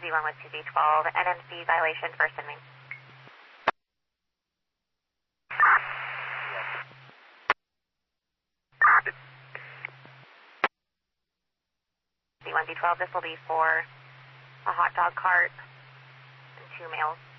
Z1 with CZ12, NMC violation first and main. Z1 Z12, this will be for a hot dog cart and 2 males.